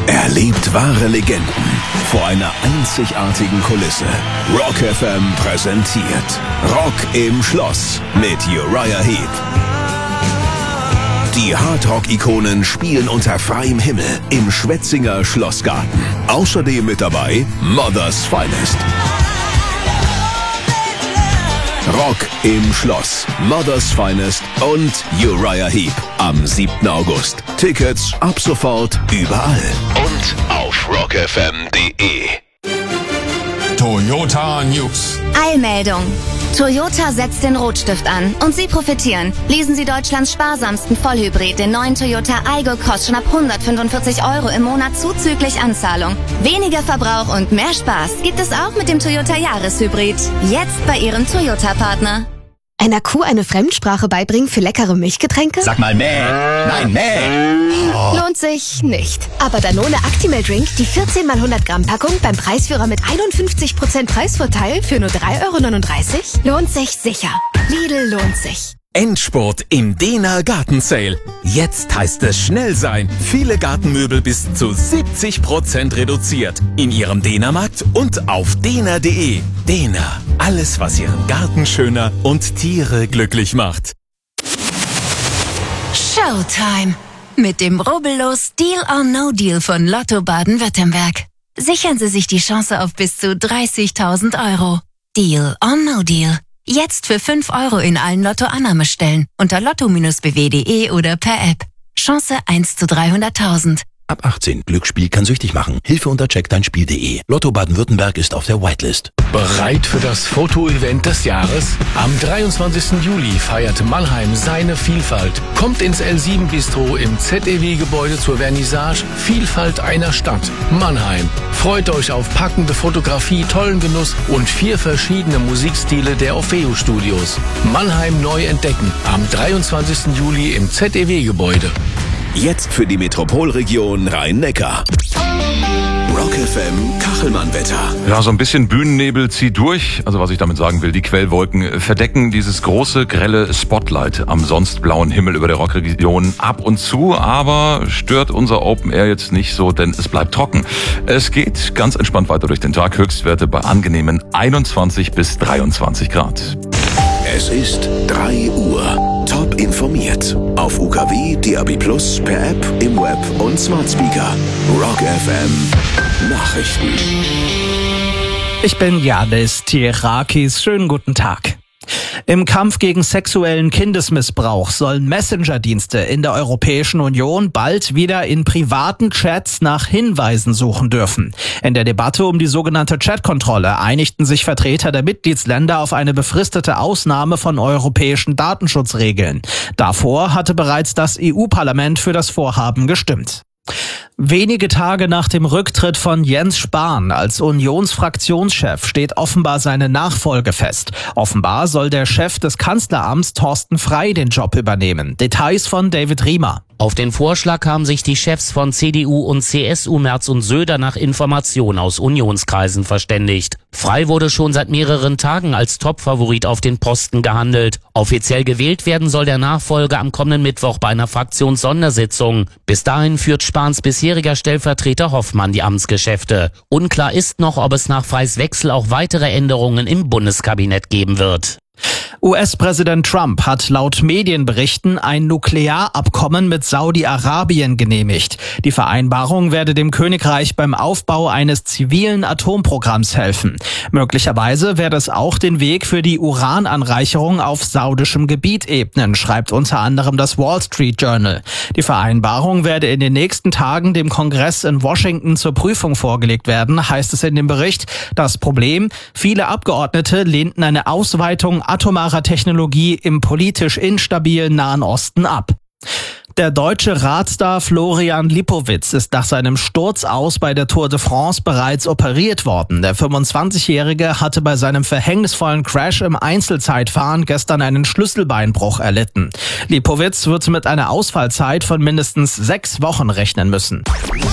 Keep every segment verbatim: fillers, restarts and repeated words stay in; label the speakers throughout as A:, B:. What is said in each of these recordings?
A: Erlebt wahre Legenden vor einer einzigartigen Kulisse. Rock F M präsentiert Rock im Schloss mit Uriah Heep. Die Hardrock-Ikonen spielen unter freiem Himmel im Schwetzinger Schlossgarten. Außerdem mit dabei Mother's Finest. Rock im Schloss, Mother's Finest und Uriah Heep am siebten August. Tickets ab sofort überall und auf rock f m punkt d e.
B: Toyota News.
C: Eilmeldung. Toyota setzt den Rotstift an und Sie profitieren. Leasen Sie Deutschlands sparsamsten Vollhybrid, den neuen Toyota Aygo, kostet schon ab hundertfünfundvierzig Euro im Monat zuzüglich Anzahlung. Weniger Verbrauch und mehr Spaß gibt es auch mit dem Toyota Jahreshybrid. Jetzt bei Ihrem Toyota-Partner.
D: Einer Kuh eine Fremdsprache beibringen für leckere Milchgetränke?
E: Sag mal mäh. Nein, mäh.
D: Oh. Lohnt sich nicht. Aber Danone Actimel Drink, die vierzehn mal hundert Gramm Packung beim Preisführer mit einundfünfzig Prozent Preisvorteil für nur drei Euro neununddreißig? Lohnt sich sicher. Lidl lohnt sich.
F: Endspurt im Dehner Gartensale. Jetzt heißt es schnell sein. Viele Gartenmöbel bis zu siebzig Prozent reduziert. In Ihrem Dehnermarkt und auf dehner punkt d e. Dehner. Alles, was Ihren Garten schöner und Tiere glücklich macht.
G: Showtime. Mit dem rubbellos Deal or No Deal von Lotto Baden-Württemberg. Sichern Sie sich die Chance auf bis zu dreißigtausend Euro. Deal or No Deal. Jetzt für fünf Euro in allen Lotto-Annahmestellen unter lotto b w punkt d e oder per App. Chance eins zu dreihunderttausend.
E: Ab achtzehn. Glücksspiel kann süchtig machen. Hilfe unter check dein spiel punkt d e. Lotto Baden-Württemberg ist auf der Whitelist.
H: Bereit für das Foto-Event des Jahres? Am dreiundzwanzigsten Juli feiert Mannheim seine Vielfalt. Kommt ins L sieben Bistro im Z E W-Gebäude zur Vernissage Vielfalt einer Stadt. Mannheim. Freut euch auf packende Fotografie, tollen Genuss und vier verschiedene Musikstile der Orfeo Studios. Mannheim neu entdecken. Am dreiundzwanzigsten Juli im Z E W-Gebäude.
A: Jetzt für die Metropolregion Rhein-Neckar. Rock F M Kachelmann-Wetter.
I: Ja, so ein bisschen Bühnennebel zieht durch. Also was ich damit sagen will, die Quellwolken verdecken dieses große, grelle Spotlight am sonst blauen Himmel über der Rockregion ab und zu. Aber stört unser Open Air jetzt nicht so, denn es bleibt trocken. Es geht ganz entspannt weiter durch den Tag. Höchstwerte bei angenehmen einundzwanzig bis dreiundzwanzig Grad.
A: Es ist drei Uhr. Top informiert. Auf U K W, D A B plus, per App, im Web und Smart Speaker. Rock F M Nachrichten.
J: Ich bin Janis Tierakis. Schönen guten Tag. Im Kampf gegen sexuellen Kindesmissbrauch sollen Messenger-Dienste in der Europäischen Union bald wieder in privaten Chats nach Hinweisen suchen dürfen. In der Debatte um die sogenannte Chat-Kontrolle einigten sich Vertreter der Mitgliedsländer auf eine befristete Ausnahme von europäischen Datenschutzregeln. Davor hatte bereits das E U-Parlament für das Vorhaben gestimmt. Wenige Tage nach dem Rücktritt von Jens Spahn als Unionsfraktionschef steht offenbar seine Nachfolge fest. Offenbar soll der Chef des Kanzleramts Thorsten Frey den Job übernehmen. Details von David Riemer.
K: Auf den Vorschlag haben sich die Chefs von C D U und C S U Merz und Söder nach Informationen aus Unionskreisen verständigt. Frey wurde schon seit mehreren Tagen als Topfavorit auf den Posten gehandelt. Offiziell gewählt werden soll der Nachfolger am kommenden Mittwoch bei einer Fraktionssondersitzung. Bis dahin führt Spahns bisheriger Stellvertreter Hoffmann die Amtsgeschäfte. Unklar ist noch, ob es nach Freys Wechsel auch weitere Änderungen im Bundeskabinett geben wird.
J: U S-Präsident Trump hat laut Medienberichten ein Nuklearabkommen mit Saudi-Arabien genehmigt. Die Vereinbarung werde dem Königreich beim Aufbau eines zivilen Atomprogramms helfen. Möglicherweise werde es auch den Weg für die Urananreicherung auf saudischem Gebiet ebnen, schreibt unter anderem das Wall Street Journal. Die Vereinbarung werde in den nächsten Tagen dem Kongress in Washington zur Prüfung vorgelegt werden, heißt es in dem Bericht. Das Problem: Viele Abgeordnete lehnten eine Ausweitung atomarer Technologie im politisch instabilen Nahen Osten ab. Der deutsche Radstar Florian Lipowitz ist nach seinem Sturz aus bei der Tour de France bereits operiert worden. Der fünfundzwanzigjährige hatte bei seinem verhängnisvollen Crash im Einzelzeitfahren gestern einen Schlüsselbeinbruch erlitten. Lipowitz wird mit einer Ausfallzeit von mindestens sechs Wochen rechnen müssen.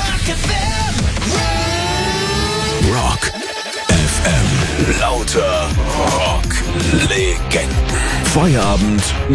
A: Rock F M. Lauter Rock-Legenden. Feierabend mit